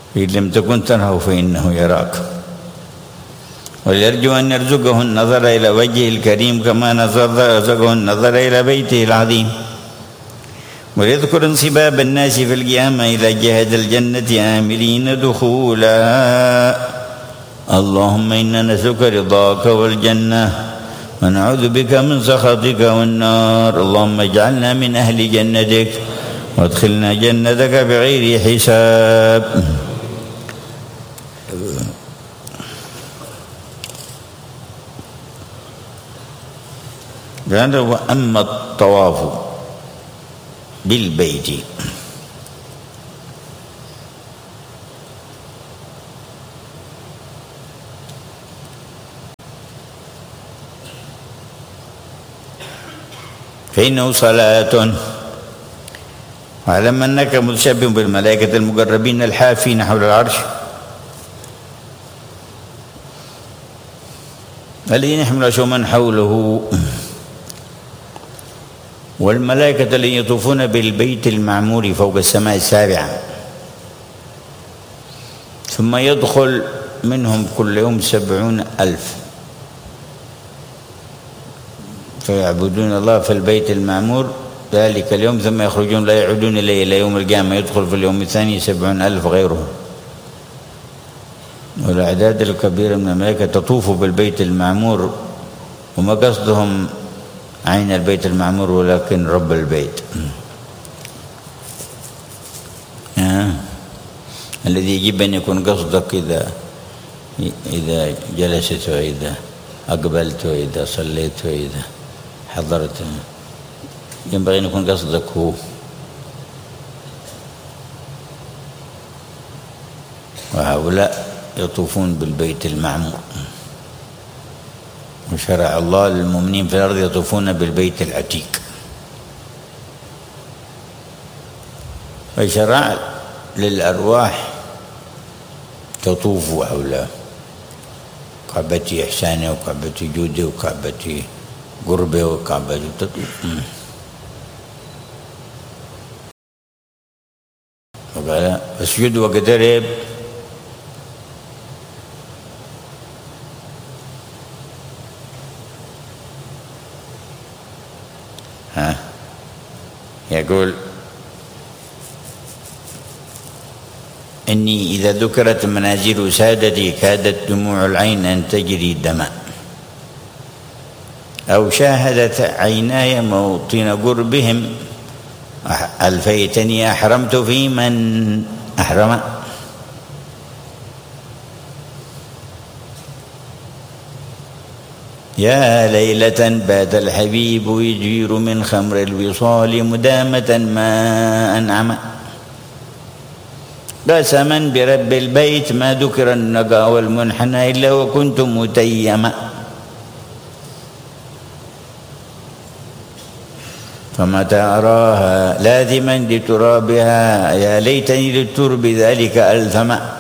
إن لم تكن تراه فإنه يراك. ويرجو أن يرزقه النظر إلى وجهه الكريم كما رزقه النظر إلى بيته العظيم. ويذكر انصباب الناس في القيامة إلى جهة الجنة آمرين دخولا. اللهم إنا نسألك رضاك والجنة ونعوذ بك من سخطك والنار. اللهم اجعلنا من أهل جنتك وادخلنا جنتك بغير حساب. وأما الطواف بالبيت فإنه صلاة. واعلم أنك متشبه بالملائكة المقربين الحافين حول العرش الذين يحملون عرشه من حوله. والملائكة الذين يطوفون بالبيت المعمور فوق السماء السابعة، ثم يدخل منهم كل يوم 70,000 فيعبدون الله في البيت المعمور ذلك اليوم، ثم يخرجون لا يعودون إليه إلى يوم القيامة. يدخل في اليوم الثاني 70,000 غيرهم. والأعداد الكبيرة من الملائكة تطوف بالبيت المعمور، وما قصدهم عين البيت المعمور ولكن رب البيت الذي يجب أن يكون قصدك إذا جلست وإذا أقبلت وإذا صليت وإذا حضرت، ينبغي أن يكون قصدك هو. وهؤلاء يطوفون بالبيت المعمور. وشرع الله للمؤمنين في الأرض يطوفون بالبيت العتيق. وشرع للأرواح تطوف حول كعبة إحسانه وكعبة جوده وكعبة قربه وكعبة تطوف. وقال اسجد واقترب. يقول إني إذا ذكرت منازل سادتي كادت دموع العين أن تجري دما، أو شاهدت عيناي موطن قربهم ألفيتني أحرمت في من أحرم. يا ليلة بات الحبيب يجير من خمر الوصال مدامة ما أنعم. قسما برب البيت ما ذكر النقى والمنحنى إلا وكنت متيما. فمتى أراها لاذما لترابها يا ليتني للترب ذلك ألثما.